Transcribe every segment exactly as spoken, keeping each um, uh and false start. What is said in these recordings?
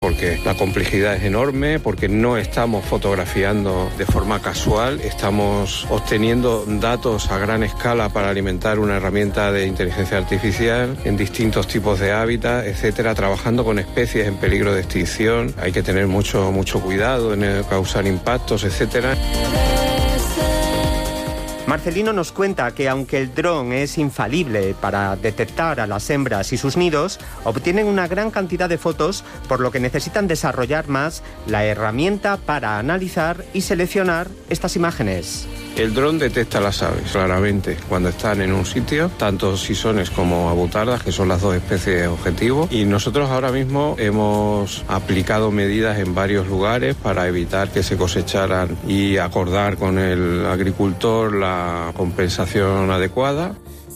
porque la complejidad es enorme, porque no estamos fotografiando de forma casual, estamos obteniendo datos a gran escala para alimentar una herramienta de inteligencia artificial en distintos tipos de hábitat, etcétera, trabajando con especies en peligro de extinción. Hay que tener mucho, mucho cuidado en el causar impactos, etcétera. Marcelino nos cuenta que aunque el dron es infalible para detectar a las hembras y sus nidos, obtienen una gran cantidad de fotos, por lo que necesitan desarrollar más la herramienta para analizar y seleccionar estas imágenes. El dron detecta las aves claramente cuando están en un sitio, tanto sisones como abutardas, que son las dos especies objetivo, y nosotros ahora mismo hemos aplicado medidas en varios lugares para evitar que se cosecharan y acordar con el agricultor la compensación adecuada.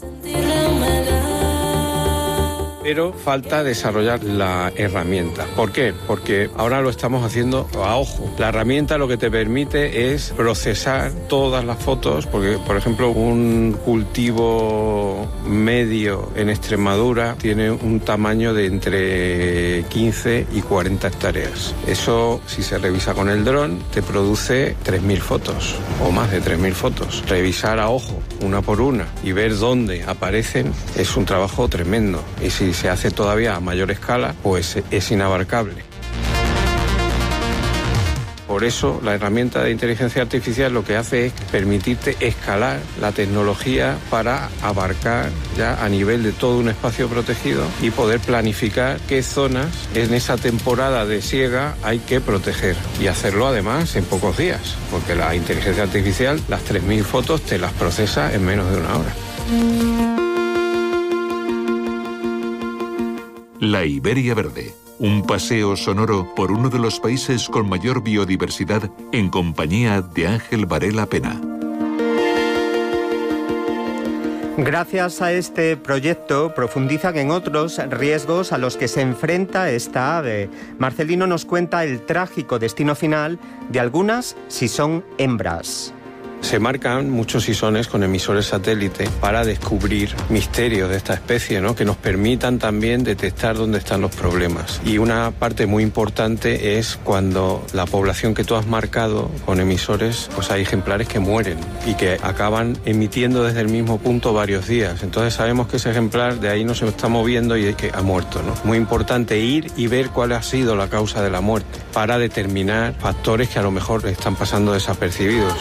Pero falta desarrollar la herramienta. ¿Por qué? Porque ahora lo estamos haciendo a ojo. La herramienta lo que te permite es procesar todas las fotos, porque, por ejemplo, un cultivo medio en Extremadura tiene un tamaño de entre quince y cuarenta hectáreas. Eso, si se revisa con el dron, te produce tres mil fotos o más de tres mil fotos. Revisar a ojo, una por una, y ver dónde aparecen es un trabajo tremendo. Y si se hace todavía a mayor escala, pues es inabarcable. Por eso la herramienta de inteligencia artificial lo que hace es permitirte escalar la tecnología para abarcar ya a nivel de todo un espacio protegido y poder planificar qué zonas en esa temporada de siega hay que proteger. Y hacerlo además en pocos días, porque la inteligencia artificial las tres mil fotos te las procesa en menos de una hora. La Iberia Verde, un paseo sonoro por uno de los países con mayor biodiversidad en compañía de Ángel Varela Pena. Gracias a este proyecto profundizan en otros riesgos a los que se enfrenta esta ave. Marcelino nos cuenta el trágico destino final de algunas si son hembras. Se marcan muchos sisones con emisores satélite para descubrir misterios de esta especie, ¿no?, que nos permitan también detectar dónde están los problemas. Y una parte muy importante es cuando la población que tú has marcado con emisores, pues hay ejemplares que mueren y que acaban emitiendo desde el mismo punto varios días. Entonces sabemos que ese ejemplar de ahí no se está moviendo y es que ha muerto, ¿no? Muy importante ir y ver cuál ha sido la causa de la muerte para determinar factores que a lo mejor están pasando desapercibidos.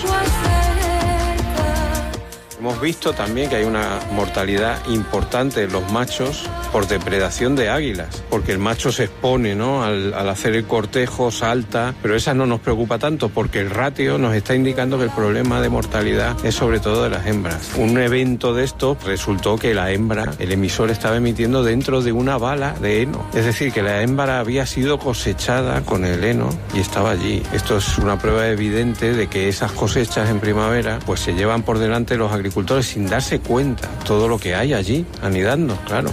Hemos visto también que hay una mortalidad importante en los machos por depredación de águilas, porque el macho se expone, ¿no?, al, al hacer el cortejo, salta, pero esa no nos preocupa tanto porque el ratio nos está indicando que el problema de mortalidad es sobre todo de las hembras. Un evento de esto resultó que la hembra, el emisor estaba emitiendo dentro de una bala de heno, es decir, que la hembra había sido cosechada con el heno y estaba allí. Esto es una prueba evidente de que esas cosechas en primavera pues se llevan por delante los agricultores sin darse cuenta todo lo que hay allí anidando, claro.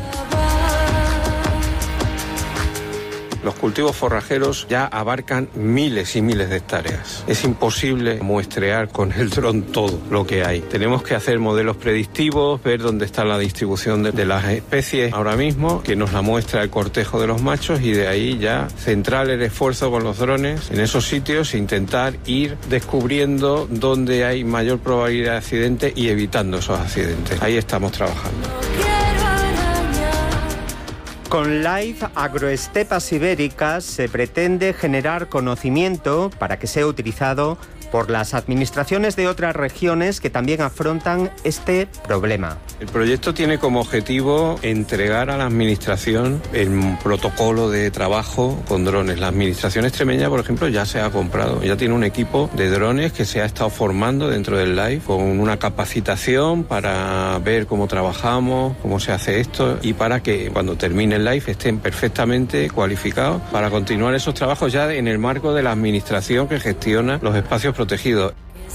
Los cultivos forrajeros ya abarcan miles y miles de hectáreas. Es imposible muestrear con el dron todo lo que hay. Tenemos que hacer modelos predictivos, ver dónde está la distribución de, de las especies ahora mismo, que nos la muestra el cortejo de los machos, y de ahí ya centrar el esfuerzo con los drones en esos sitios e intentar ir descubriendo dónde hay mayor probabilidad de accidente y evitando esos accidentes. Ahí estamos trabajando. Con Live Agroestepas Ibéricas se pretende generar conocimiento para que sea utilizado por las administraciones de otras regiones que también afrontan este problema. El proyecto tiene como objetivo entregar a la administración el protocolo de trabajo con drones. La administración extremeña, por ejemplo, ya se ha comprado, ya tiene un equipo de drones que se ha estado formando dentro del Live con una capacitación para ver cómo trabajamos, cómo se hace esto, y para que cuando termine el Live estén perfectamente cualificados para continuar esos trabajos ya en el marco de la administración que gestiona los espacios protegidos.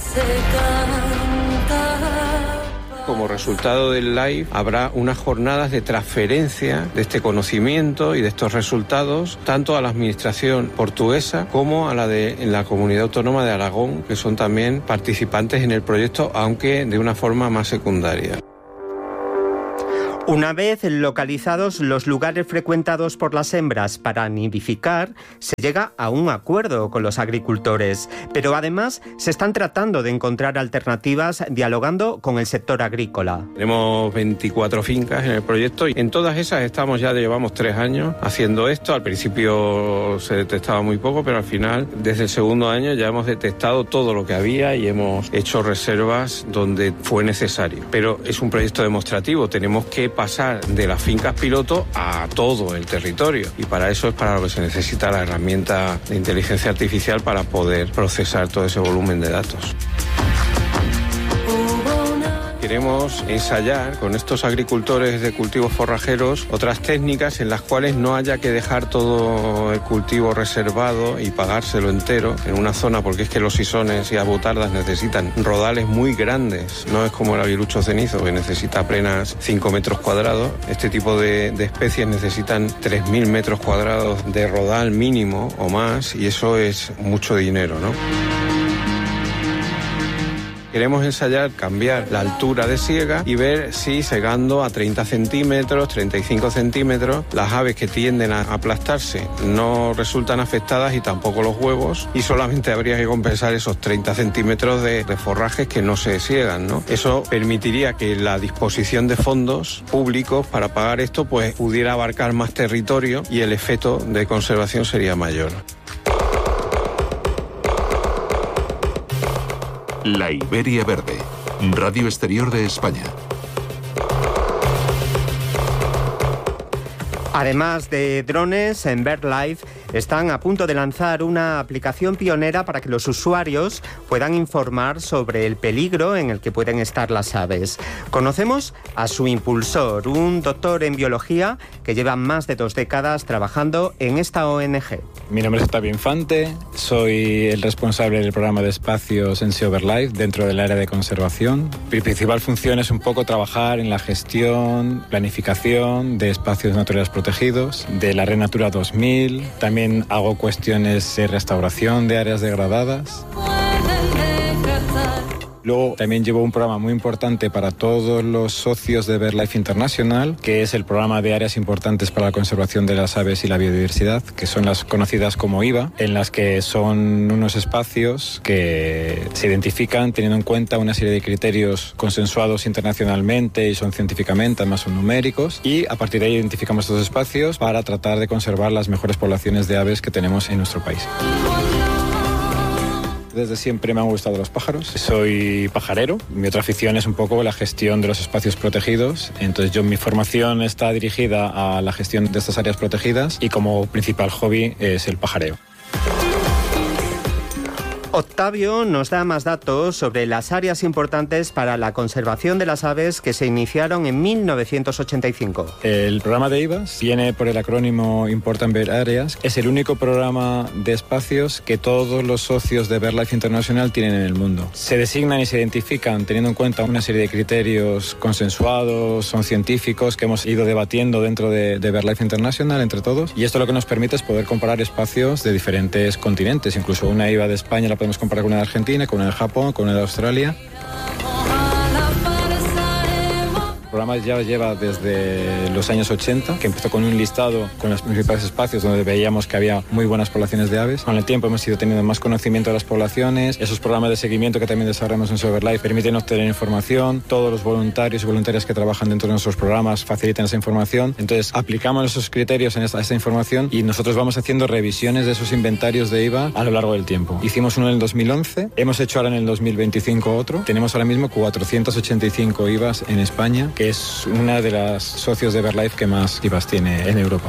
Como resultado del Live habrá unas jornadas de transferencia de este conocimiento y de estos resultados tanto a la administración portuguesa como a la de en la Comunidad Autónoma de Aragón, que son también participantes en el proyecto, aunque de una forma más secundaria. Una vez localizados los lugares frecuentados por las hembras para nidificar, se llega a un acuerdo con los agricultores, pero además se están tratando de encontrar alternativas dialogando con el sector agrícola. Tenemos veinticuatro fincas en el proyecto y en todas esas estamos ya, llevamos tres años haciendo esto. Al principio se detectaba muy poco, pero al final, desde el segundo año ya hemos detectado todo lo que había y hemos hecho reservas donde fue necesario. Pero es un proyecto demostrativo, tenemos que pasar de las fincas piloto a todo el territorio y para eso es para lo que se necesita la herramienta de inteligencia artificial para poder procesar todo ese volumen de datos. Queremos ensayar con estos agricultores de cultivos forrajeros otras técnicas en las cuales no haya que dejar todo el cultivo reservado y pagárselo entero en una zona, porque es que los sisones y abutardas necesitan rodales muy grandes, no es como el aguilucho cenizo que necesita apenas cinco metros cuadrados. Este tipo de, de especies necesitan tres mil metros cuadrados de rodal mínimo o más y eso es mucho dinero, ¿no? Queremos ensayar cambiar la altura de siega y ver si segando a treinta centímetros, treinta y cinco centímetros, las aves que tienden a aplastarse no resultan afectadas y tampoco los huevos, y solamente habría que compensar esos treinta centímetros de, de forrajes que no se siegan, ¿no? Eso permitiría que la disposición de fondos públicos para pagar esto pues pudiera abarcar más territorio y el efecto de conservación sería mayor. La Iberia Verde, Radio Exterior de España. Además de drones, en BirdLife están a punto de lanzar una aplicación pionera para que los usuarios puedan informar sobre el peligro en el que pueden estar las aves. Conocemos a su impulsor, un doctor en biología que lleva más de dos décadas trabajando en esta O N G. Mi nombre es Octavio Infante, soy el responsable del programa de espacios en Sea BirdLife dentro del área de conservación. Mi principal función es un poco trabajar en la gestión, planificación de espacios naturales protegidos, de la Red Natura dos mil, también hago cuestiones de restauración de áreas degradadas. Luego también llevo un programa muy importante para todos los socios de BirdLife International, que es el programa de áreas importantes para la conservación de las aves y la biodiversidad, que son las conocidas como I V A, en las que son unos espacios que se identifican teniendo en cuenta una serie de criterios consensuados internacionalmente y son científicamente, además son numéricos, y a partir de ahí identificamos estos espacios para tratar de conservar las mejores poblaciones de aves que tenemos en nuestro país. Desde siempre me han gustado los pájaros. Soy pajarero. Mi otra afición es un poco la gestión de los espacios protegidos. Entonces yo mi formación está dirigida a la gestión de estas áreas protegidas y como principal hobby es el pajareo. Octavio nos da más datos sobre las áreas importantes para la conservación de las aves que se iniciaron en mil novecientos ochenta y cinco. El programa de I V A viene por el acrónimo Important Bird Areas. Es el único programa de espacios que todos los socios de BirdLife International tienen en el mundo. Se designan y se identifican teniendo en cuenta una serie de criterios consensuados, son científicos que hemos ido debatiendo dentro de, de BirdLife International entre todos. Y esto lo que nos permite es poder comparar espacios de diferentes continentes. Incluso una I V A de España la podemos comparar con una de Argentina, con una de Japón, con una de Australia. El programa ya lleva desde los años ochenta, que empezó con un listado con los principales espacios donde veíamos que había muy buenas poblaciones de aves. Con el tiempo hemos ido teniendo más conocimiento de las poblaciones. Esos programas de seguimiento que también desarrollamos en Sea BirdLife permiten obtener información. Todos los voluntarios y voluntarias que trabajan dentro de nuestros programas facilitan esa información. Entonces aplicamos esos criterios en esta, esta información y nosotros vamos haciendo revisiones de esos inventarios de I V A a lo largo del tiempo. Hicimos uno en el dos mil once, hemos hecho ahora en el dos mil veinticinco otro. Tenemos ahora mismo cuatrocientos ochenta y cinco I V As en España, que es una de las socios de BirdLife que más I V As tiene en Europa.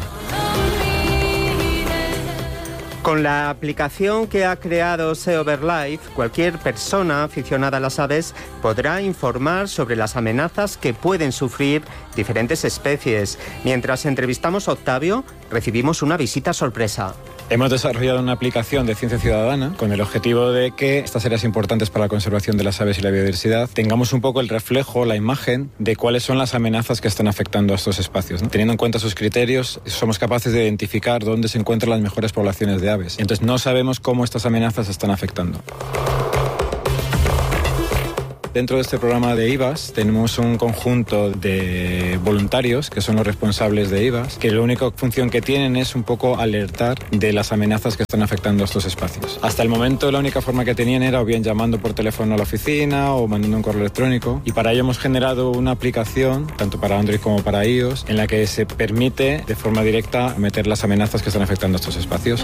Con la aplicación que ha creado Sea BirdLife, cualquier persona aficionada a las aves podrá informar sobre las amenazas que pueden sufrir diferentes especies. Mientras entrevistamos a Octavio, recibimos una visita sorpresa. Hemos desarrollado una aplicación de ciencia ciudadana con el objetivo de que estas áreas importantes para la conservación de las aves y la biodiversidad tengamos un poco el reflejo, la imagen de cuáles son las amenazas que están afectando a estos espacios, ¿no? Teniendo en cuenta sus criterios, somos capaces de identificar dónde se encuentran las mejores poblaciones de aves. Entonces no sabemos cómo estas amenazas están afectando. Dentro de este programa de I V A S tenemos un conjunto de voluntarios que son los responsables de I V A S, que la única función que tienen es un poco alertar de las amenazas que están afectando a estos espacios. Hasta el momento la única forma que tenían era o bien llamando por teléfono a la oficina o mandando un correo electrónico, y para ello hemos generado una aplicación, tanto para Android como para iOS, en la que se permite de forma directa meter las amenazas que están afectando a estos espacios.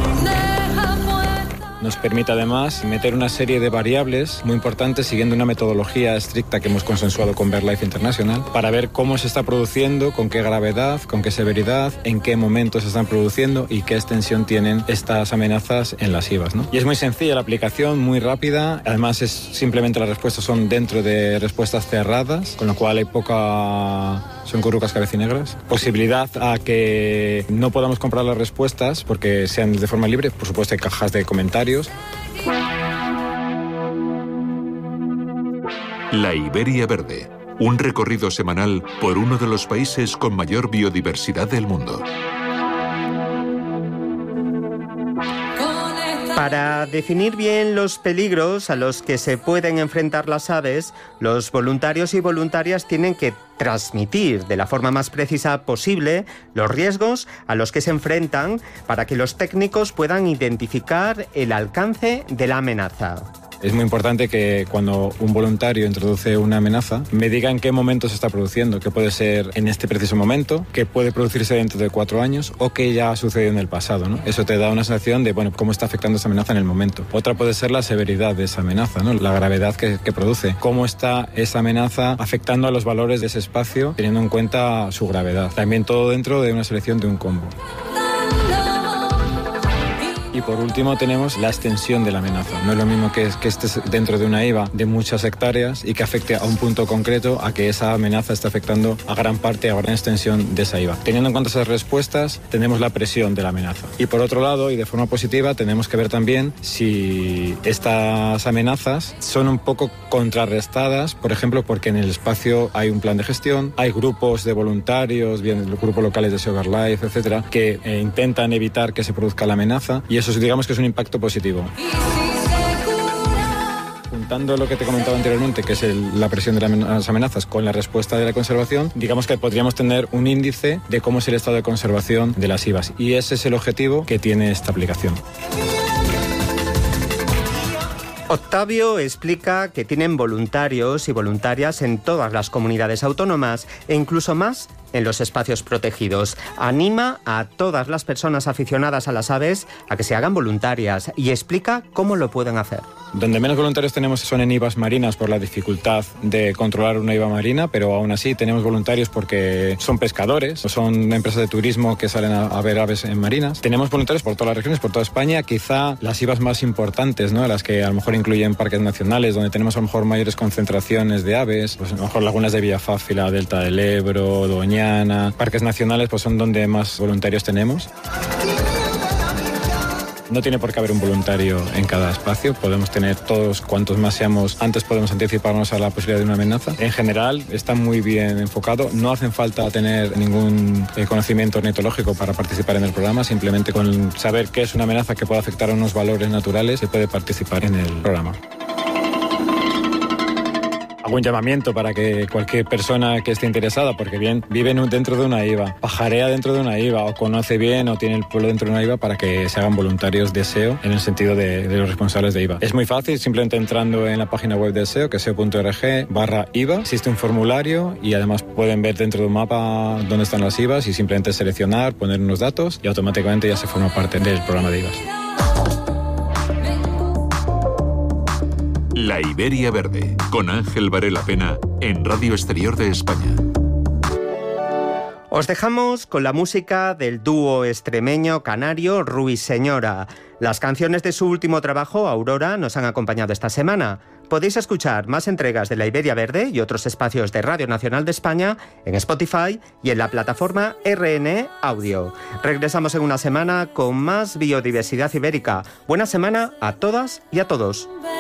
Nos permite además meter una serie de variables muy importantes siguiendo una metodología estricta que hemos consensuado con BirdLife International para ver cómo se está produciendo, con qué gravedad, con qué severidad, en qué momentos se están produciendo y qué extensión tienen estas amenazas en las I V A S, ¿no? Y es muy sencilla la aplicación, muy rápida, además es simplemente las respuestas son dentro de respuestas cerradas, con lo cual hay poca... son currucas cabecinegras. Posibilidad a que no podamos comprar las respuestas porque sean de forma libre, por supuesto hay cajas de comentarios. La Iberia Verde, un recorrido semanal por uno de los países con mayor biodiversidad del mundo. Para definir bien los peligros a los que se pueden enfrentar las aves, los voluntarios y voluntarias tienen que transmitir de la forma más precisa posible los riesgos a los que se enfrentan para que los técnicos puedan identificar el alcance de la amenaza. Es muy importante que cuando un voluntario introduce una amenaza me diga en qué momento se está produciendo, que puede ser en este preciso momento, que puede producirse dentro de cuatro años o que ya ha sucedido en el pasado, ¿no? Eso te da una sensación de, bueno, cómo está afectando esa amenaza en el momento. Otra puede ser la severidad de esa amenaza, ¿no? La gravedad que, que produce. Cómo está esa amenaza afectando a los valores de ese espacio teniendo en cuenta su gravedad. También todo dentro de una selección de un combo. Y por último tenemos la extensión de la amenaza. No es lo mismo que, que estés dentro de una I V A de muchas hectáreas y que afecte a un punto concreto a que esa amenaza esté afectando a gran parte, a gran extensión de esa I V A. Teniendo en cuenta esas respuestas, tenemos la presión de la amenaza. Y por otro lado, y de forma positiva, tenemos que ver también si estas amenazas son un poco contrarrestadas, por ejemplo, porque en el espacio hay un plan de gestión, hay grupos de voluntarios, bien los grupos locales de Sea Life, etcétera, que eh, intentan evitar que se produzca la amenaza, y eso digamos que es un impacto positivo. Juntando lo que te comentaba anteriormente, que es el, la presión de las amenazas con la respuesta de la conservación, digamos que podríamos tener un índice de cómo es el estado de conservación de las I V A S, y ese es el objetivo que tiene esta aplicación. Octavio explica que tienen voluntarios y voluntarias en todas las comunidades autónomas e incluso más en los espacios protegidos. Anima a todas las personas aficionadas a las aves a que se hagan voluntarias y explica cómo lo pueden hacer. Donde menos voluntarios tenemos son en I V A S marinas por la dificultad de controlar una I V A marina, pero aún así tenemos voluntarios porque son pescadores o son empresas de turismo que salen a, a ver aves en marinas. Tenemos voluntarios por todas las regiones, por toda España, quizá las I V A S más importantes, ¿no? Las que a lo mejor incluyen parques nacionales, donde tenemos a lo mejor mayores concentraciones de aves, pues a lo mejor lagunas de Villafáfila, Delta del Ebro, Doñana. Parques nacionales pues son donde más voluntarios tenemos. No tiene por qué haber un voluntario en cada espacio, podemos tener todos cuantos más seamos, antes podemos anticiparnos a la posibilidad de una amenaza. En general está muy bien enfocado, no hacen falta tener ningún eh, conocimiento ornitológico para participar en el programa, simplemente con saber qué es una amenaza que puede afectar a unos valores naturales se puede participar en el programa. Hago un llamamiento para que cualquier persona que esté interesada, porque bien vive dentro de una I V A, pajarea dentro de una I V A o conoce bien o tiene el pueblo dentro de una I V A, para que se hagan voluntarios de S E O en el sentido de, de los responsables de I V A. Es muy fácil, simplemente entrando en la página web de S E O, que es seo punto org barra I V A. Existe un formulario y además pueden ver dentro de un mapa dónde están las I V As y simplemente seleccionar, poner unos datos y automáticamente ya se forma parte del programa de I V A S. La Iberia Verde, con Ángel Varela Pena, en Radio Exterior de España. Os dejamos con la música del dúo extremeño canario Ruiseñora. Las canciones de su último trabajo, Aurora, nos han acompañado esta semana. Podéis escuchar más entregas de La Iberia Verde y otros espacios de Radio Nacional de España en Spotify y en la plataforma R N Audio. Regresamos en una semana con más biodiversidad ibérica. Buena semana a todas y a todos.